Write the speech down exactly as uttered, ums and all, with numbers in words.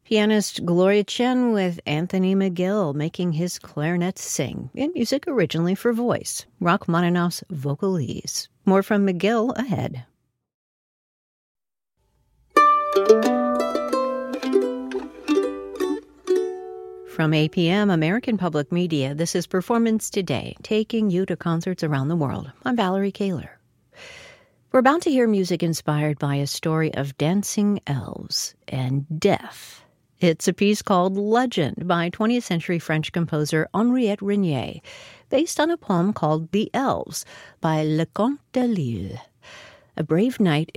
Pianist Gloria Chen with Anthony McGill making his clarinet sing in music originally for voice. Rachmaninoff's Vocalese. More from McGill ahead. From A P M, American Public Media, this is Performance Today, taking you to concerts around the world. I'm Valerie Kaler. We're about to hear music inspired by a story of dancing elves and death. It's a piece called Legend by twentieth century French composer Henriette Renier, based on a poem called The Elves by Leconte de Lisle. A brave knight